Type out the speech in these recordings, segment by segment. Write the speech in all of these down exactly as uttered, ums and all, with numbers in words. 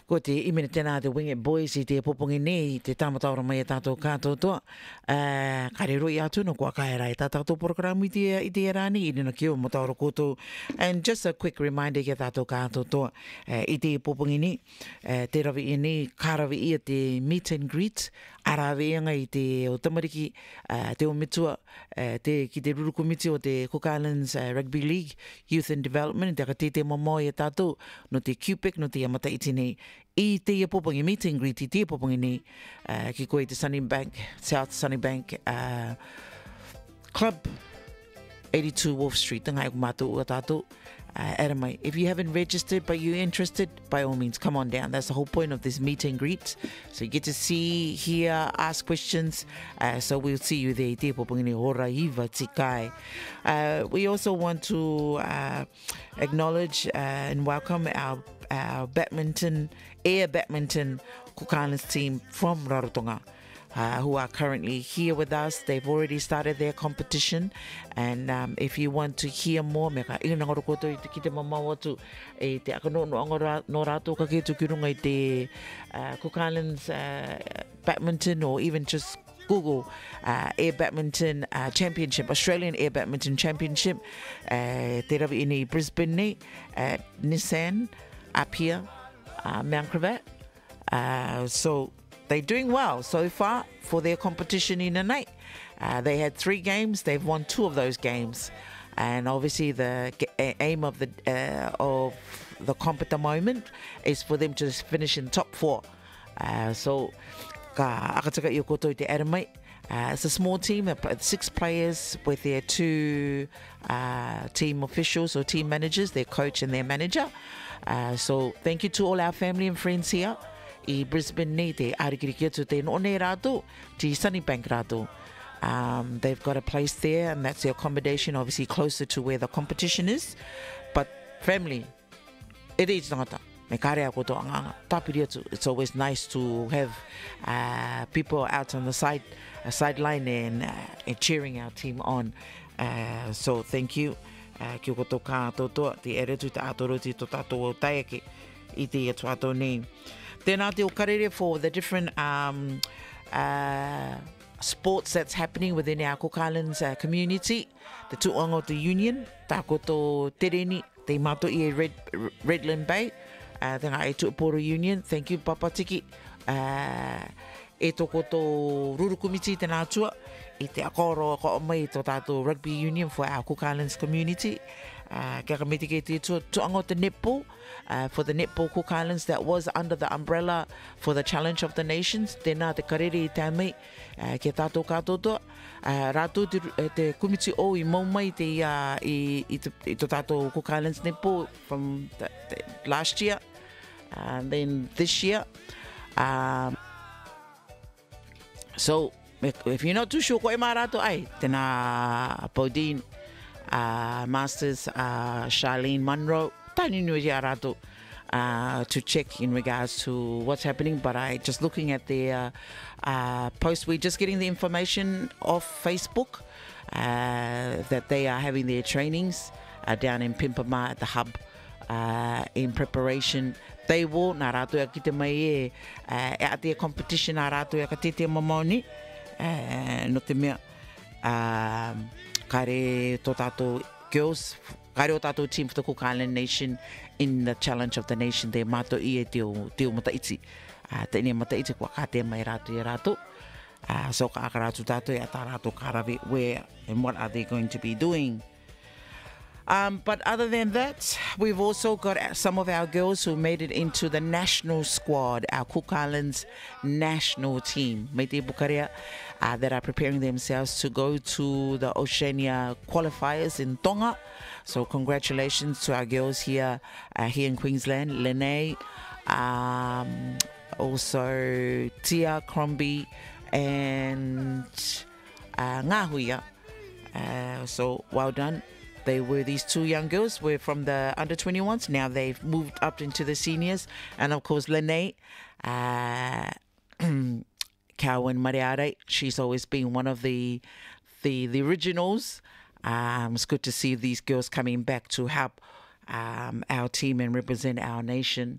Ko te imene tēnā te Wingit Boys I te popongi nei, te tamataura mai e tātou kātou toa. Uh, kare roi atu no kua kaera e tātou programu I te, I te rani, I nina ki o mataura koutou. And just a quick reminder ki a tātou kātou toa, uh, I te popongi nei, uh, te rawi I nei, kārawi ia te meet and greet, araweanga I te o tamariki, uh, te o mitua, uh, te, ki te ruruku miti o te Cook Islands uh, Rugby League, Youth and Development, te ka te te momo I a tātou, no te Q P I C, no te amata iti nei, I te ia popongi meet and greet, I te ia popongi nei, uh, ki koe te Sunnybank, South Sunnybank uh, Club, eighty-two Wolf Street, tanga e kumātou ua tātou. Uh, Adamai, if you haven't registered but you're interested, by all means, come on down. That's the whole point of this meet and greet. So you get to see, hear, ask questions. Uh, so we'll see you there. Te popongini ora iwa tikai. Uh, we also want to uh, acknowledge uh, and welcome our, our badminton, air badminton Cook Islands team from Rarotonga. Uh, who are currently here with us. They've already started their competition, and um, if you want to hear more, me ka ina ngoro koto I te ki te mamau atu e te akano no angora no rato ka ke tuki runga I te uh, Cook Islands uh, badminton, or even just Google uh, Air Badminton uh, Championship, Australian Air Badminton Championship. Uh, te rawi ini Brisbane nei, at Nissan, up here, uh, Mount Cravat. Uh, so they're doing well so far for their competition in a night. Uh, they had three games. They've won two of those games, and obviously the aim of the uh, of the comp at the moment is for them to finish in top four. Uh, so, ka akataka I o koutou te Adamai. Uh, it's a small team, six players with their two uh, team officials or team managers, their coach and their manager. Uh, so thank you to all our family and friends here. I Brisbane nei te arikiriki atu te no nei rātou, te Sunnybank rātou. Um, they've got a place there, and that's the accommodation, obviously closer to where the competition is. But family, it is ngata. Me kare a koto anganga. Tapiri atu. It's always nice to have uh, people out on the side, uh, sideline and, uh, and cheering our team on. Uh, so thank you. Uh, ki o koto kātou toa, te eretu te atoroti to tātou o taiake I te atu ato nei. Tēnā te o karere for the different um, uh, sports that's happening within our Cook Islands uh, community. The tuanga o te Union, tā koto tereni, te mato I e Red, Redland Bay, uh, te ngā e Tuaporo Union. Thank you, Papa Tiki. Uh, e to koto rurukumiti tēnā tua, I te akoro ko o mai to tātou Rugby Union for our Cook Islands community. Uh, kia ka meti ke te tu, tuanga o te netball, uh, for the netball Cook Islands that was under the umbrella for the Challenge of the Nations. Tēnā te karere I tā mei, uh, kia tātou kātou toa. Uh, rātou te, te kumiti o I mau mai te, uh, I, I, te, I to tātou Cook Islands netball from the, the last year, and uh, then this year. Um, so, if you're not too sure, ko e mā rātou ai, tēnā Podine, Uh, Masters, uh, Charlene Munro, tani nui a rātou, uh, to check in regards to what's happening. But I just looking at their uh, uh, post, we're just getting the information off Facebook uh, that they are having their trainings uh, down in Pimpama at the hub uh, in preparation. They will, nā rātou a ki te mai e, uh, e a te competition nā rātou a ka te te mamaoni, uh, no te mea. Um, Kare to tātou girls, kare o tātou team for the Cook Island Nation in the Challenge of the Nation. Te mato I e te o, te o mataiti. Uh, te ine mataiti kua ka te mai rātou I rātou. Uh, so ka aka rātou tātou e a tā rātou karawe where and what are they going to be doing. Um, but other than that, we've also got some of our girls who made it into the national squad, our Cook Islands national team, me te Bukarea, uh, that are preparing themselves to go to the Oceania qualifiers in Tonga. So congratulations to our girls here, uh, here in Queensland, Lene, um, also Tia Crombie and uh, Ngahuia. Uh, so well done. They were, these two young girls were from the under twenty-ones. Now they've moved up into the seniors. And of course, Lene, uh, Cowan Mariare, she's always been one of the the, the originals. Um, it's good to see these girls coming back to help um, our team and represent our nation.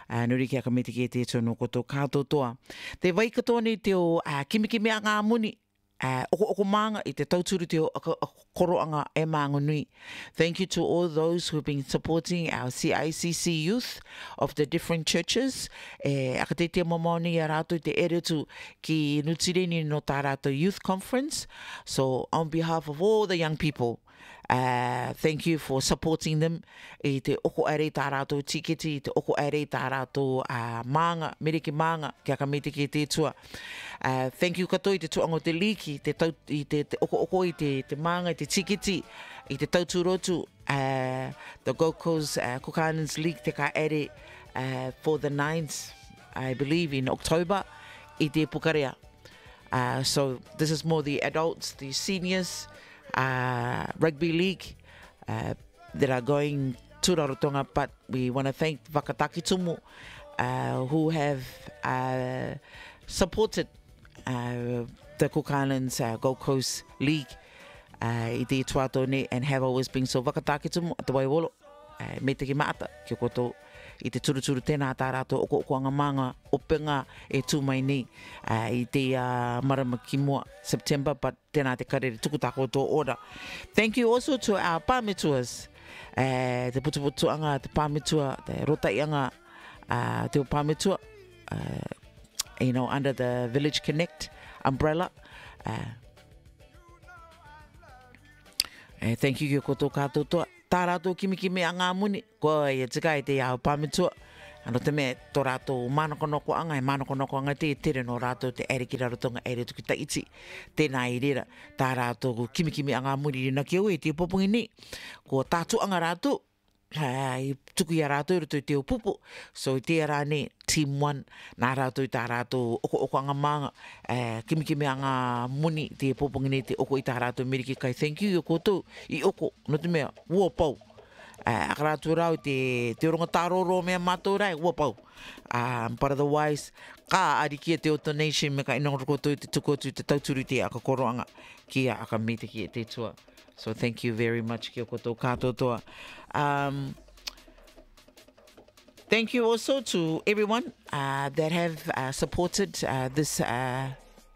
uh, nuri kia ka miti ki te tono koto kātotoa. Te vai katoa ni te o uh, kimikimi a ngā muni, Uh, oko oko manga I te tauturu te o aka koroanga e mangonui. Thank you to all those who have been supporting our C I C C youth of the different churches. E aka te te mamoni a rātou te ere tu ki Nutireni no tā rātou youth conference. So on behalf of all the young people, Uh, thank you for supporting them. I te oko arei tā rātou tiketi, I te oko arei tā rātou uh, manga, mereki manga, kia ka mete ki te tua. Uh, thank you katoa I te tuango te liki, te, tau, I te, te oko oko I te, te manga, I te tiketi, I te tauturotu, uh, the Gold Coast uh, Kukanans League te ka ere uh, for the ninth, I believe in October, I te Pukarea. Uh, so this is more the adults, the seniors, Uh, rugby league uh, that are going to Rarotonga, but we want to thank Wakataki Tumu uh, who have uh, supported uh, the Cook Islands uh, Gold Coast League uh, I te tuatone and have always been so. Wakataki Tumu at the Waiwolo uh, me te ki maata ki koto I te turuturu tēnā tā rātou oko oko anga manga openga e tū mai nei uh, I te uh, marama ki mua September, but tēnā te karere tuku tāko tō ora. Thank you also to our pāmetuas, uh, te putuputuanga, te pāmetua, te rotaianga, uh, te pāmetua, uh, you know, under the Village Connect umbrella. Uh, uh, thank you ki koto kātotoa. Tā rātou kimikimi a ngā muni, ko e tika e te au pāmetua. Ano te mea, tō rātou mānokonoko anga, e mānokonoko anga te tere no rātou te ere ki Rarotonga, ere tuki taiti. Tēnā I rera, tā rātou kimikimi a ngā muni rina ki au e te popungi ni. Ko tātu anga rātou, I tuku I a rātou ruto I te o pupu. So I te ara ne, team one, nā rātou I tā rātou oko oko anga manga, uh, kimikimi a ngā muni, te popungi ne, te oko I tā rātou meriki kai. Thank you, I koutou, I oko, no te mea, ua pau. Uh, aka rātou rau, te, te oronga tāroro mea mātou rai, ua pau. Um, but otherwise, ka ariki e te Oto Nation, me ka inongo koutou te tukotu, te tauturu te aka koroanga, kia aka mete ki e te tua. So thank you very much, kia koutou kātotoa. Um, thank you also to everyone uh, that have uh, supported uh, this, uh,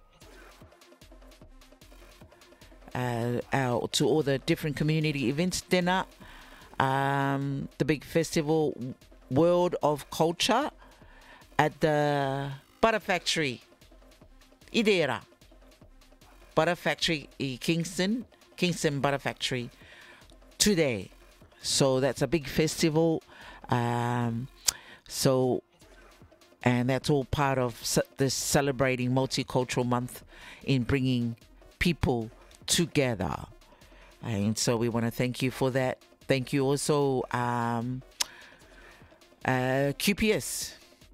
uh, our, to all the different community events. Tēnā, um, the big festival, World of Culture, at the Butter Factory, Idera. Butter Factory in Kingston, Kingston Butter Factory, today. So that's a big festival. Um, so, and that's all part of this celebrating Multicultural Month in bringing people together. And so we want to thank you for that. Thank you also, um, uh, Q P S,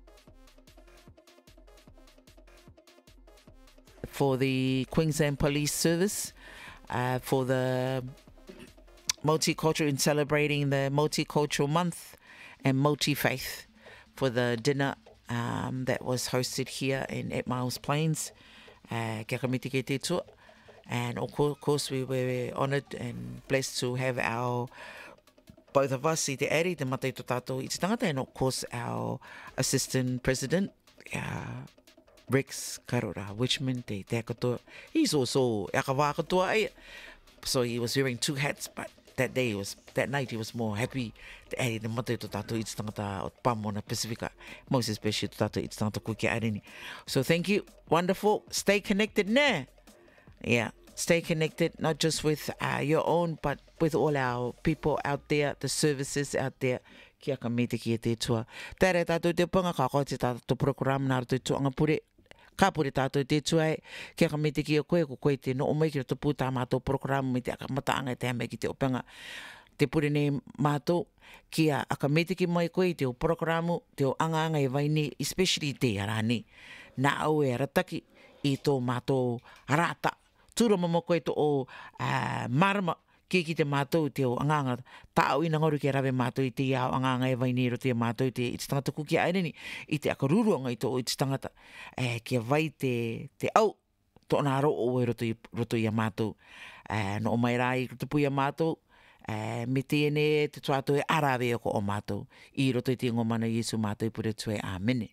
for the Queensland Police Service, uh, for the multicultural in celebrating the Multicultural Month, and multi-faith for the dinner um, that was hosted here in Eight Miles Plains. Uh, kia ka miti ki te tua. And of course we were honoured and blessed to have our, both of us, I te eri, te matai to tātou I te tangata, and of course our Assistant President, uh, Rex Karora Wichman, te te katoa. He's also e aka wā katoa ai. So he was wearing two hats, but that day he was, that night he was more happy. Te eri te matai to tātou I te tangata o Pamona Pacifica, most especially to tātou I te tangata kuki areni. So thank you, wonderful. Stay connected nē. Yeah, stay connected, not just with uh, your own, but with all our people out there, the services out there. Kia ka mete ki e te tua. Tere tātou te panga, ka koe te tātou program nā rato tuanga pure. Ka pure tātou te tua e. Kia ka mete ki e koe, ko koe te no o mai ki rato pū tā mātou program, me te aka mataanga e te hame ki te opanga. Te pure ne mātou, kia aka mete ki mai koe te o programu, te o anga anga e vaini, especially te arani. Nā au e rataki I tō mātou rata. Tura mama koe to o uh, marama ki ki te mātou te o anganga tāo ina ngoru ki rawe mātou I te iau anganga e vainero te mātou te I te tangata kuki aereni I te akaruruanga I to o I te tangata eh, kia vai te, te au tō nā ro o e roto I, roto I a mātou eh, no o mai rai roto pui a mātou Uh, me tēne te tuato e arawe o ko o mātou. I roto i te ngomana Iesu mātou i pure tue āmene.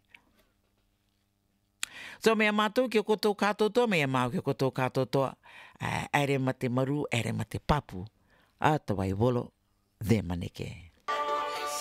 So mea mātou ki o kotou kātou toa, mea māu ki o kotou kātou toa. Uh, aere ma te maru, aere ma te papu. A tawai wolo, dhe maneke.